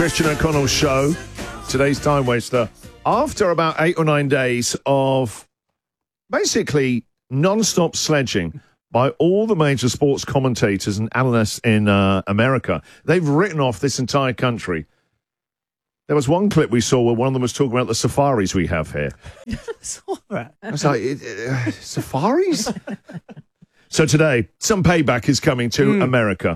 Christian O'Connell Show. Today's Time Waster. After about 8 or 9 days of basically non-stop sledging by all the major sports commentators and analysts in America, they've written off this entire country. There was one clip we saw where one of them was talking about the safaris we have here. I was like, safaris? So today, some payback is coming to America.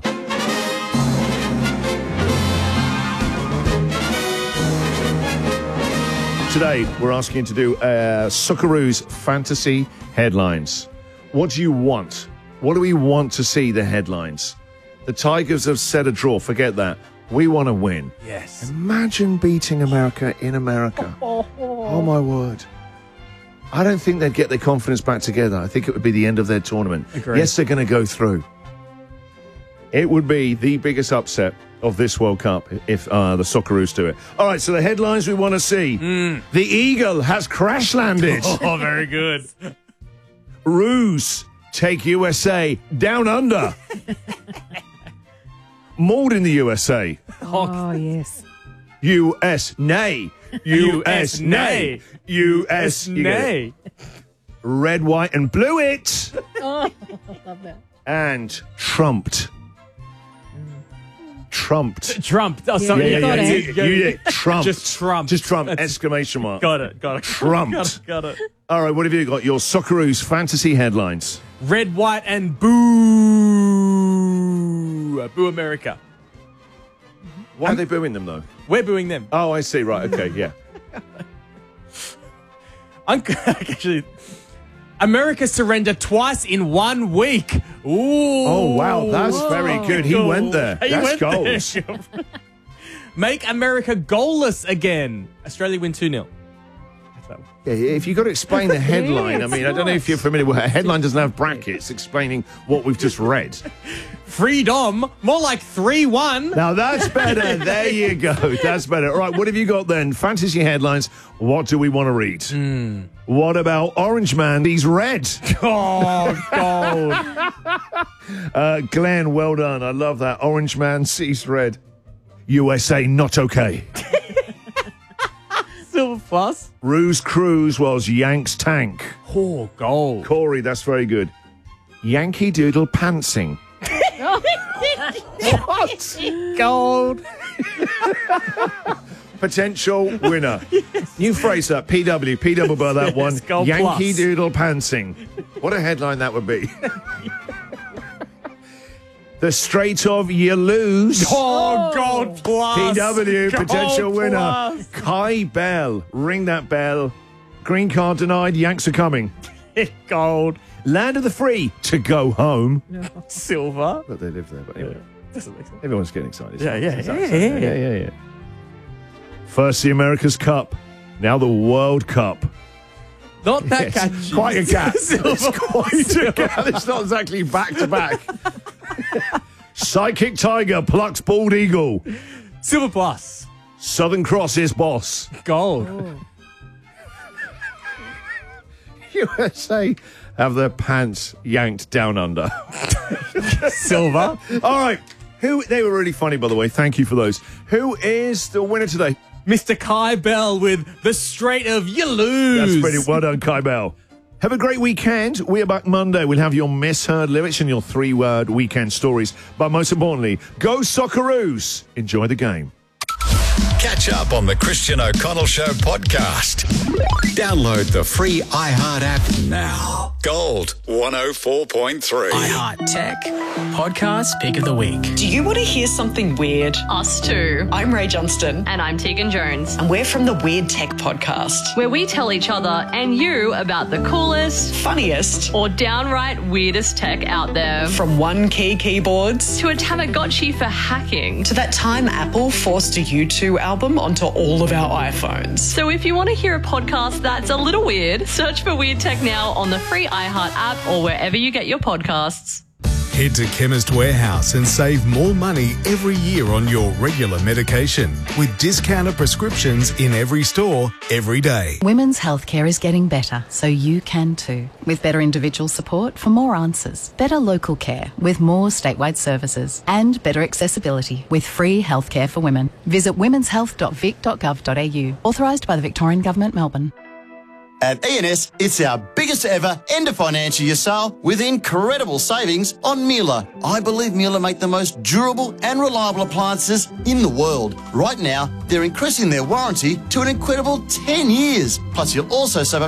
Today, we're asking you to do Socceroos fantasy headlines. What do you want? What do we want to see the headlines? The Tigers have set a draw. Forget that. We want to win. Yes. Imagine beating America in America. Oh, my word. I don't think they'd get their confidence back together. I think it would be the end of their tournament. Agreed. Yes, they're going to go through. It would be the biggest upset of this World Cup if the Socceroos do it. All right, so the headlines we want to see. The Eagle has crash landed. Oh, very good. Roos take USA down under. Mauled in the USA. Oh, yes. US nay. US nay. US nay. Red, white, and blue it. Oh, love that. And trumped. Trumped. Trump. Oh, sorry. Yeah, you did. Trumped. Just Trump. Just Trump. That's- Exclamation mark. Got it. Trumped. Got it. All right, what have you got? Your Socceroos fantasy headlines. Red, white, and boo. Boo America. Why are they booing them, though? We're booing them. Oh, I see. Right. Okay. Yeah. Actually, America surrendered twice in 1 week. Ooh. Oh, wow. That's very good. He went there. That's goals. There. Make America goalless again. Australia win 2-0. Yeah, if you've got to explain the headline, I mean, I don't know if you're familiar with it. A headline doesn't have brackets explaining what we've just read. Freedom. More like 3-1. Now, that's better. There you go. That's better. All right, what have you got then? Fantasy headlines. What do we want to read? What about Orange Man? He's red. Oh, gold. Glenn, well done. I love that. Orange Man sees red. USA, not okay. Silver plus. Ruse Cruise was Yanks tank. Oh, gold. Corey, that's very good. Yankee Doodle pantsing. What? Gold. Potential winner. New phrase that. PW. PW by that one. gold Yankee plus. Doodle pantsing. What a headline that would be. The Strait of You Lose. Oh, gold plus. PW, Gold potential winner. plus. Kai Bell. Ring that bell. Green card denied. Yanks are coming. Gold. Land of the free to go home. Silver. But they live there. But anyway, Doesn't make sense. everyone's getting excited. Yeah. First the America's Cup. Now the World Cup. Not that Yes, catchy. quite a gap. Silver. It's quite a gap. It's not exactly back to back. Psychic Tiger plucks bald eagle. Silver plus. Southern Cross is boss. Gold. USA have their pants yanked down under. Silver. All right. They were really funny, by the way. Thank you for those. Who is the winner today? Mr. Kai Bell with The Strait of You Lose. That's pretty well done, Kai Bell. Have a great weekend. We're back Monday. We'll have your misheard lyrics and your 3-word weekend stories. But most importantly, go Socceroos. Enjoy the game. Catch up on the Christian O'Connell Show podcast. Download the free iHeart app now. Gold 104.3. iHeart Tech Podcast Pick of the Week. Do you want to hear something weird? Us too. I'm Ray Johnston, And I'm Tegan Jones, and we're from the Weird Tech Podcast. where we tell each other and you about the coolest Funniest, or downright weirdest tech out there. from one key keyboards To a Tamagotchi for hacking. to that time Apple forced a U2 album onto all of our iPhones. So if you want to hear a podcast that's a little weird, search for Weird Tech now on the free iHeart app or wherever you get your podcasts. Head to Chemist Warehouse and save more money every year on your regular medication with discounted prescriptions in every store, every day. Women's healthcare is getting better, so you can too. With better individual support for more answers, better local care with more statewide services, and better accessibility with free healthcare for women. Visit womenshealth.vic.gov.au. Authorised by the Victorian Government, Melbourne. At E&S, it's our biggest ever end of financial year sale with incredible savings on Mueller. I believe Mueller make the most durable and reliable appliances in the world. Right now, they're increasing their warranty to an incredible 10 years. Plus, you'll also save up